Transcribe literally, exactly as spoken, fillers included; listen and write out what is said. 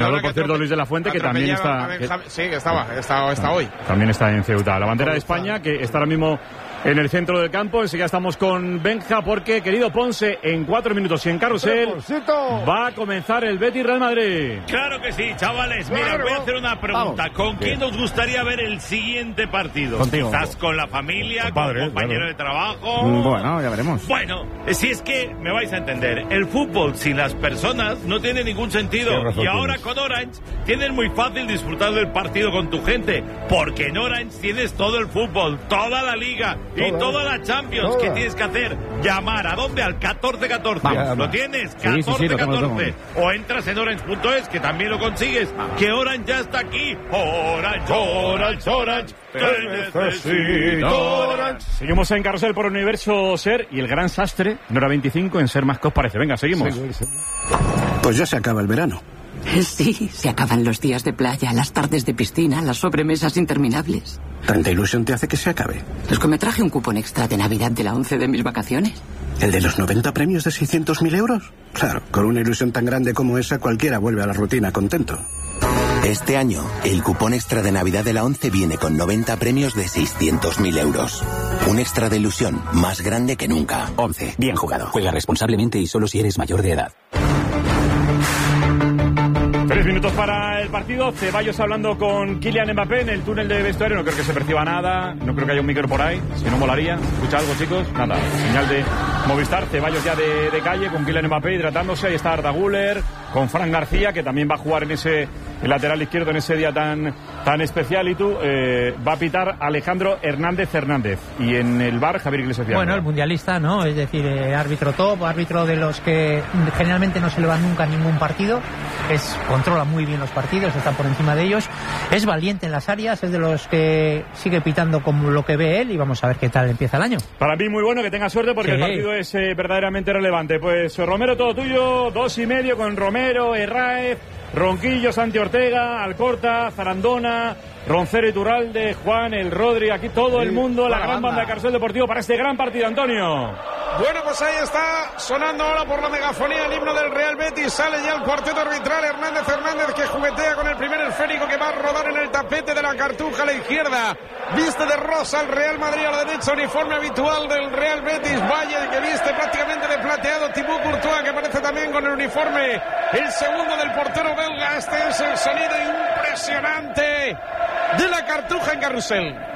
Saludó, por cierto, Luis de la Fuente, que también está... Que, sí, que estaba, está, está hoy. También está en Ceuta. La bandera de España, que está ahora mismo en el centro del campo. Enseguida estamos con Benja, porque, querido Ponce, en cuatro minutos y en Carrusel va a comenzar el Betis Real Madrid. Claro que sí, chavales. Mira, voy a hacer una pregunta. Vamos. ¿Con quién os gustaría ver el siguiente partido? Contigo. ¿Quizás con la familia, con, padre, con compañero claro. de trabajo? Bueno, ya veremos. Bueno, si es que me vais a entender, el fútbol sin las personas no tiene ningún sentido. Y ahora tienes. Con Orange tienes muy fácil disfrutar del partido con tu gente, porque en Orange tienes todo el fútbol, toda la liga y toda la Champions. ¿Qué tienes que hacer? Llamar. ¿A dónde? Al catorce catorce. Vamos, ¿lo tienes? catorce catorce. O entras en orange punto es, que también lo consigues. Que Orange ya está aquí. Orange, Orange, Orange. Te necesito. Orange. Seguimos en Carrusel por Universo Ser y el gran sastre, Nora veinticinco, en Ser más que os parece. Venga, seguimos. Pues ya se acaba el verano. Sí, se acaban los días de playa, las tardes de piscina, las sobremesas interminables. ¿Tanta ilusión te hace que se acabe? Es que me traje un cupón extra de Navidad de la once de mis vacaciones. ¿El de los noventa premios de seiscientos mil euros? Claro, con una ilusión tan grande como esa, cualquiera vuelve a la rutina contento. Este año, el cupón extra de Navidad de la once viene con noventa premios de seiscientos mil euros. Un extra de ilusión más grande que nunca. once. Bien jugado. Juega responsablemente y solo si eres mayor de edad. Tres minutos para el partido. Ceballos hablando con Kylian Mbappé en el túnel de vestuario. No creo que se perciba nada. No creo que haya un micro por ahí. Si no, molaría. ¿Escucha algo, chicos? Nada. Señal de Movistar. Ceballos ya de, de calle con Kylian Mbappé hidratándose. Ahí está Arda Güler con Fran García, que también va a jugar en ese el lateral izquierdo en ese día tan, tan especial. Y tú, eh, va a pitar Alejandro Hernández Hernández. Y en el bar, Javier Iglesias. Bueno, el mundialista, ¿no? Es decir, eh, árbitro top, árbitro de los que generalmente no se le va nunca a ningún partido. Es controla muy bien los partidos, está por encima de ellos, es valiente en las áreas, es de los que sigue pitando como lo que ve él, y vamos a ver qué tal empieza el año. Para mí muy bueno, que tenga suerte, porque sí. El partido es eh, verdaderamente relevante. Pues Romero, todo tuyo, dos y medio con Romero, Herráez, Ronquillo, Santi Ortega, Alcorta, Zarandona, Roncero, Iturralde, Juan, el Rodri, aquí todo sí, el mundo, la gran banda. banda de Carrusel Deportivo para este gran partido, Antonio. Bueno, pues ahí está sonando ahora por la megafonía el himno del Real Betis. Sale ya el cuarteto arbitral. Hernández Hernández, que juguetea con el primer esférico que va a rodar en el tapete de la Cartuja a la izquierda. Viste de rosa el Real Madrid a la derecha, uniforme habitual del Real Betis. Valle, que viste prácticamente de plateado. Thibaut Courtois, que aparece también con el uniforme, el segundo del portero belga. Este es el sonido impresionante de la Cartuja en Carrusel.